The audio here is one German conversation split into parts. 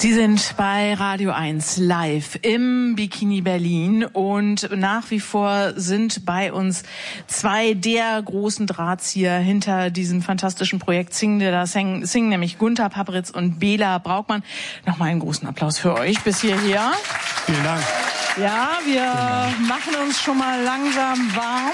Sie sind bei Radio 1 live im Bikini Berlin und nach wie vor sind bei uns zwei der großen Drahtzieher hinter diesem fantastischen Projekt Sing, nämlich Gunter Papperitz und Bela Braukmann. Nochmal einen großen Applaus für euch bis hierher. Vielen Dank. Ja, wir machen uns schon mal langsam warm.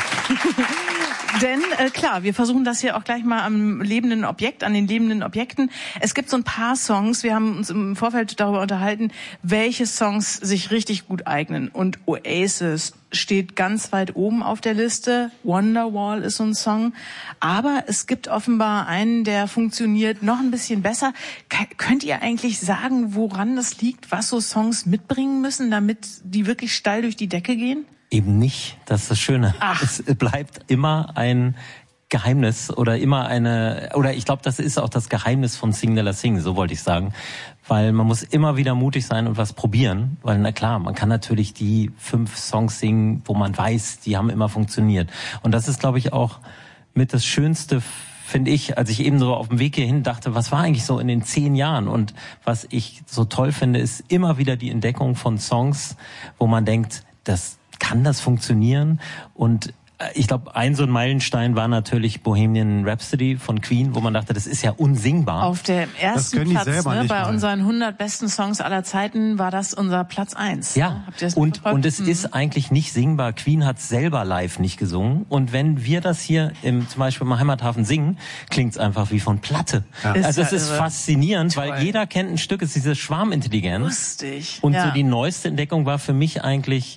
Denn klar, wir versuchen das hier auch gleich mal an den lebenden Objekten. Es gibt so ein paar Songs, wir haben uns im Vorfeld darüber unterhalten, welche Songs sich richtig gut eignen. Und Oasis steht ganz weit oben auf der Liste. Wonderwall ist so ein Song. Aber es gibt offenbar einen, der funktioniert noch ein bisschen besser. Könnt ihr eigentlich sagen, woran das liegt, was so Songs mitbringen müssen, damit die wirklich steil durch die Decke gehen? Eben nicht, das ist das Schöne. Ach. Es bleibt immer ein Geheimnis oder ich glaube, das ist auch das Geheimnis von Sing, so wollte ich sagen. Weil man muss immer wieder mutig sein und was probieren. Weil, na klar, man kann natürlich die 5 Songs singen, wo man weiß, die haben immer funktioniert. Und das ist, glaube ich, auch mit das Schönste, finde ich, als ich eben so auf dem Weg hierhin dachte, was war eigentlich so in den 10 Jahren? Und was ich so toll finde, ist immer wieder die Entdeckung von Songs, wo man denkt, kann das funktionieren? Und ich glaube, so ein Meilenstein war natürlich Bohemian Rhapsody von Queen, wo man dachte, das ist ja unsingbar. Auf dem ersten Platz, bei unseren 100 besten Songs aller Zeiten war das unser Platz 1. Ja, und es ist eigentlich nicht singbar. Queen hat selber live nicht gesungen. Und wenn wir das hier zum Beispiel im Heimathafen singen, klingt's einfach wie von Platte. Ja. Also es ist faszinierend, weil jeder kennt ein Stück, es ist diese Schwarmintelligenz. Lustig. Und so die neueste Entdeckung war für mich eigentlich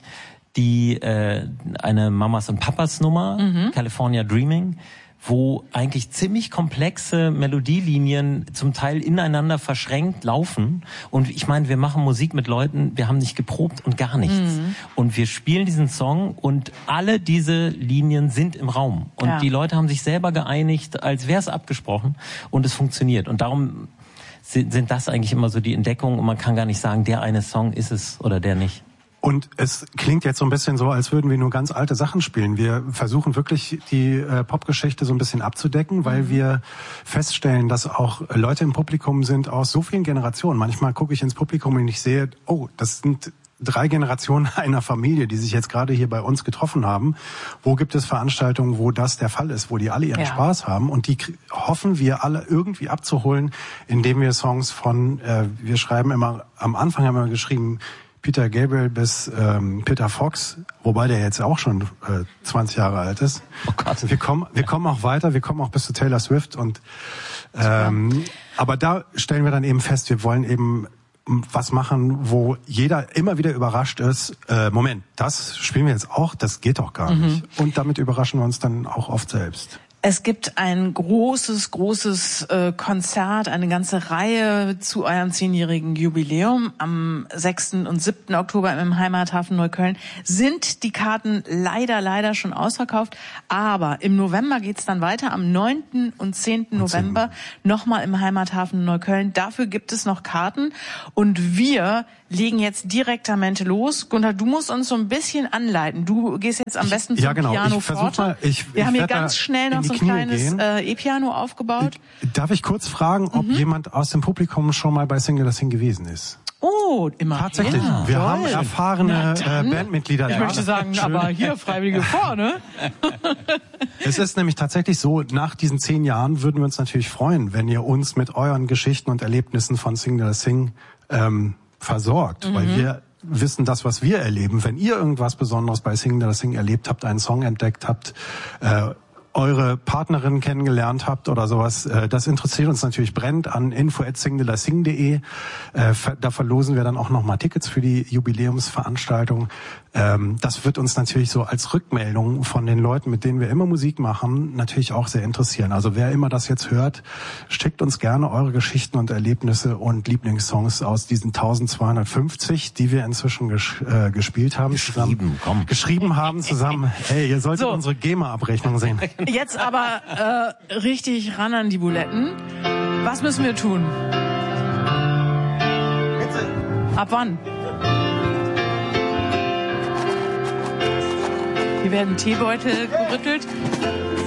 eine Mamas und Papas Nummer, California Dreaming, wo eigentlich ziemlich komplexe Melodielinien zum Teil ineinander verschränkt laufen. Und ich meine, wir machen Musik mit Leuten, wir haben nicht geprobt und gar nichts. Und wir spielen diesen Song und alle diese Linien sind im Raum. Und die Leute haben sich selber geeinigt, als wäre es abgesprochen. Und es funktioniert. Und darum sind das eigentlich immer so die Entdeckungen. Und man kann gar nicht sagen, der eine Song ist es oder der nicht. Und es klingt jetzt so ein bisschen so, als würden wir nur ganz alte Sachen spielen. Wir versuchen wirklich die Popgeschichte so ein bisschen abzudecken, weil wir feststellen, dass auch Leute im Publikum sind aus so vielen Generationen. Manchmal gucke ich ins Publikum und ich sehe, oh, das sind 3 Generationen einer Familie, die sich jetzt gerade hier bei uns getroffen haben. Wo gibt es Veranstaltungen, wo das der Fall ist, wo die alle ihren Spaß haben? Und die hoffen wir alle irgendwie abzuholen, indem wir Songs wir schreiben immer, am Anfang haben wir geschrieben, Peter Gabriel bis Peter Fox, wobei der jetzt auch schon 20 Jahre alt ist. Oh Gott. Wir kommen auch weiter, wir kommen auch bis zu Taylor Swift und aber da stellen wir dann eben fest, wir wollen eben was machen, wo jeder immer wieder überrascht ist. Moment, das spielen wir jetzt auch, das geht doch gar nicht. Und damit überraschen wir uns dann auch oft selbst. Es gibt ein großes Konzert, eine ganze Reihe zu eurem 10-jährigen Jubiläum. Am 6. und 7. Oktober im Heimathafen Neukölln sind die Karten leider schon ausverkauft. Aber im November geht's dann weiter. Am 9. und 10. November nochmal im Heimathafen Neukölln. Dafür gibt es noch Karten. Und wir legen jetzt direktamente los. Gunter, du musst uns so ein bisschen anleiten. Du gehst jetzt am besten zum Piano forte. Wir haben hier ganz schnell noch so ein kleines E-Piano aufgebaut. Darf ich kurz fragen, ob jemand aus dem Publikum schon mal bei Sing gewesen ist? Oh, immer. Tatsächlich. Ja, wir haben erfahrene Bandmitglieder. Ich möchte sagen, aber hier Freiwillige vorne. Es ist nämlich tatsächlich so, nach diesen 10 Jahren würden wir uns natürlich freuen, wenn ihr uns mit euren Geschichten und Erlebnissen von Sing versorgt, weil wir wissen das, was wir erleben. Wenn ihr irgendwas Besonderes bei Sing erlebt habt, einen Song entdeckt habt, eure Partnerin kennengelernt habt oder sowas, das interessiert uns natürlich brennend an info@singdelasing.de. Da verlosen wir dann auch nochmal Tickets für die Jubiläumsveranstaltung. Das wird uns natürlich so als Rückmeldung von den Leuten, mit denen wir immer Musik machen, natürlich auch sehr interessieren. Also wer immer das jetzt hört, schickt uns gerne eure Geschichten und Erlebnisse und Lieblingssongs aus diesen 1250, die wir inzwischen gespielt haben. Geschrieben haben zusammen. Hey, ihr solltet unsere GEMA-Abrechnung sehen. Jetzt aber richtig ran an die Buletten. Was müssen wir tun? Bitte. Ab wann? Hier werden Teebeutel gerüttelt.